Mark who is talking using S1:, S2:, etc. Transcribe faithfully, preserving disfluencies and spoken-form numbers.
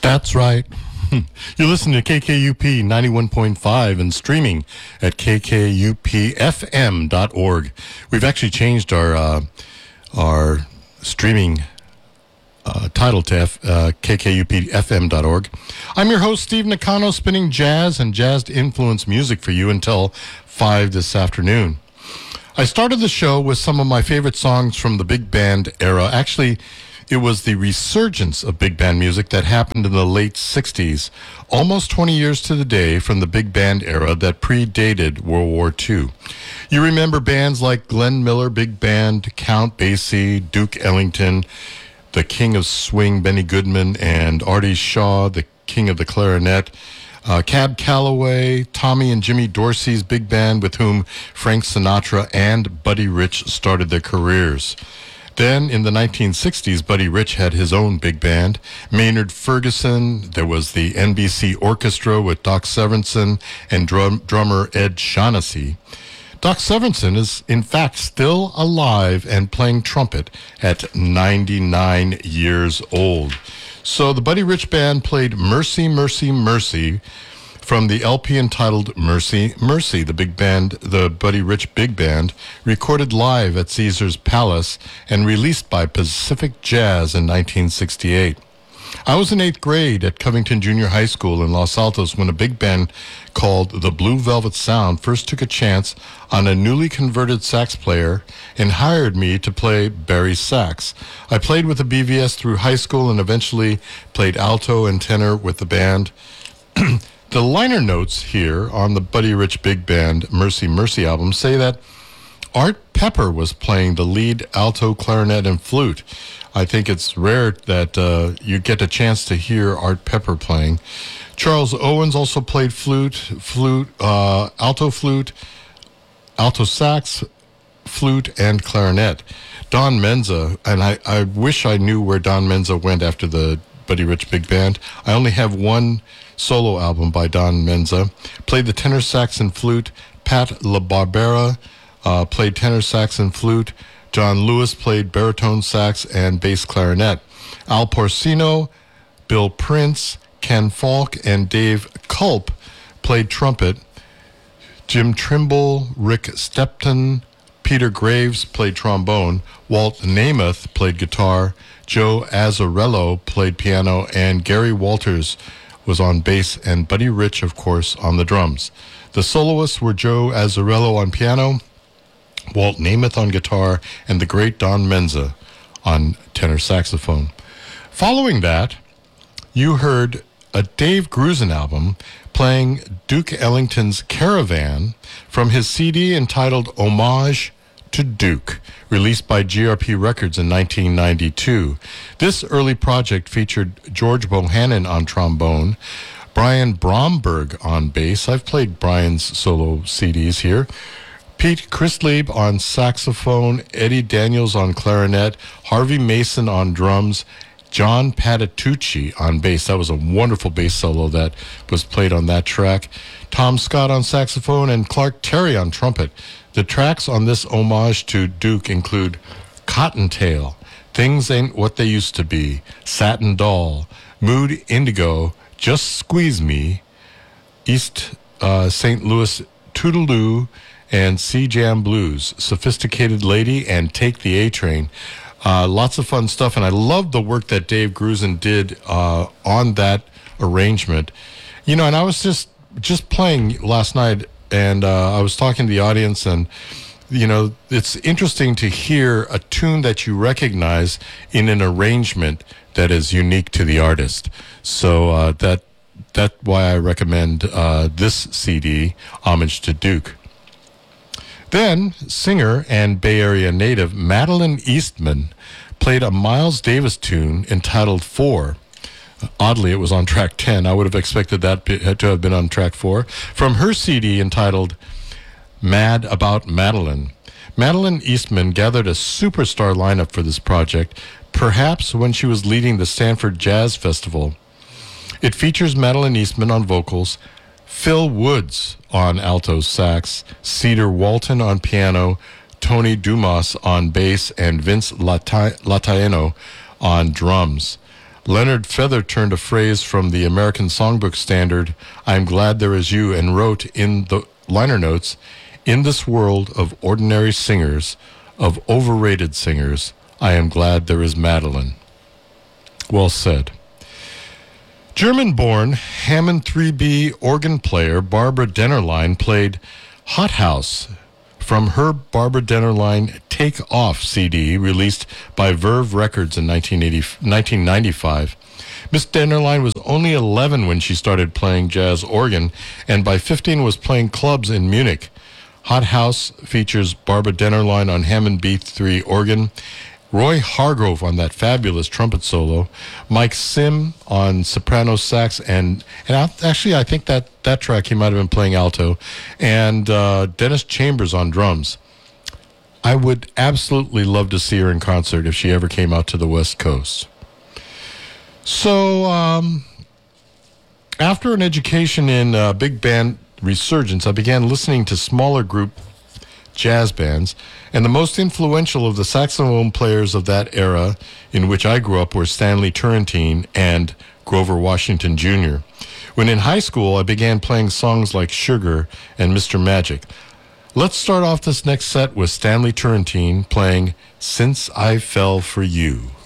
S1: That's right. You're listening to K K U P ninety-one point five and streaming at k k u p f m dot org. We've actually changed our uh, our streaming uh, title to F, uh, k k u p f m dot org. I'm your host, Steve Nakano, spinning jazz and jazz-influenced music for you until five this afternoon. I started the show with some of my favorite songs from the big band era. Actually, it was the resurgence of big band music that happened in the late sixties, almost twenty years to the day from the big band era that predated World War Two. You remember bands like Glenn Miller Big Band, Count Basie, Duke Ellington, the King of Swing, Benny Goodman, and Artie Shaw, the King of the Clarinet, uh, Cab Calloway, Tommy and Jimmy Dorsey's big band with whom Frank Sinatra and Buddy Rich started their careers. Then, in the nineteen sixties, Buddy Rich had his own big band. Maynard Ferguson, there was the N B C Orchestra with Doc Severinsen and drum, drummer Ed Shaughnessy. Doc Severinsen is, in fact, still alive and playing trumpet at ninety-nine years old. So the Buddy Rich Band played Mercy, Mercy, Mercy from the L P entitled Mercy, Mercy. The big band, the Buddy Rich Big Band, recorded live at Caesar's Palace and released by Pacific Jazz in nineteen sixty-eight. I was in eighth grade at Covington Junior High School in Los Altos when a big band called the Blue Velvet Sound first took a chance on a newly converted sax player and hired me to play Barry sax. I played with the B V S through high school and eventually played alto and tenor with the band. The liner notes here on the Buddy Rich Big Band Mercy Mercy album say that Art Pepper was playing the lead alto, clarinet, and flute. I think it's rare that uh, you get a chance to hear Art Pepper playing. Charles Owens also played flute, flute, uh, alto flute, alto sax, flute, and clarinet. Don Menza, and I, I wish I knew where Don Menza went after the Buddy Rich Big Band. I only have one solo album by Don Menza. Played the tenor sax and flute. Pat LaBarbera uh, played tenor sax and flute. John Lewis played baritone sax and bass clarinet. Al Porcino, Bill Prince, Ken Falk, and Dave Culp played trumpet. Jim Trimble, Rick Stepton, Peter Graves played trombone. Walt Namath played guitar. Joe Azzarello played piano, and Gary Walters was on bass, and Buddy Rich, of course, on the drums. The soloists were Joe Azzarello on piano, Walt Namath on guitar, and the great Don Menza on tenor saxophone. Following that, you heard a Dave Grusin album playing Duke Ellington's Caravan from his C D entitled Homage to Duke, released by G R P Records in nineteen ninety-two. This early project featured George Bohannon on trombone, Brian Bromberg on bass. I've played Brian's solo C Ds here. Pete Christlieb on saxophone, Eddie Daniels on clarinet, Harvey Mason on drums, John Patitucci on bass. That was a wonderful bass solo that was played on that track. Tom Scott on saxophone and Clark Terry on trumpet. The tracks on this homage to Duke include Cottontail, Things Ain't What They Used to Be, Satin Doll, Mood Indigo, Just Squeeze Me, East uh, Saint Louis Toodaloo, and C-Jam Blues, Sophisticated Lady, and Take the A-Train. Uh, lots of fun stuff, and I love the work that Dave Grusin did uh, on that arrangement. You know, and I was just just playing last night, and uh, I was talking to the audience, and, you know, it's interesting to hear a tune that you recognize in an arrangement that is unique to the artist. So uh, that that's why I recommend uh, this C D, Homage to Duke. Then, singer and Bay Area native Madeline Eastman played a Miles Davis tune entitled Four. Oddly, it was on track ten. I would have expected that to have been on track four. From her C D entitled Mad About Madeline. Madeline Eastman gathered a superstar lineup for this project, perhaps when she was leading the Stanford Jazz Festival. It features Madeline Eastman on vocals, Phil Woods on alto sax, Cedar Walton on piano, Tony Dumas on bass, and Vince Lata- Lataeno on drums. Leonard Feather turned a phrase from the American Songbook standard, I'm glad there is you, and wrote in the liner notes, in this world of ordinary singers, of overrated singers, I am glad there is Madeline. Well said. German-born Hammond three B organ player Barbara Dennerlein played Hot House from her Barbara Dennerlein Take Off C D, released by Verve Records in nineteen ninety-five. Miss Dennerlein was only eleven when she started playing jazz organ, and by fifteen was playing clubs in Munich. Hot House features Barbara Dennerlein on Hammond B three organ, Roy Hargrove on that fabulous trumpet solo, Mike Sim on soprano sax, and and actually I think that, that track he might have been playing alto, and uh, Dennis Chambers on drums. I would absolutely love to see her in concert if she ever came out to the West Coast. So um, after an education in uh, big band resurgence, I began listening to smaller group jazz bands, and the most influential of the saxophone players of that era in which I grew up were Stanley Turrentine and Grover Washington Junior When in high school, I began playing songs like Sugar and Mister Magic. Let's start off this next set with Stanley Turrentine playing Since I Fell for You.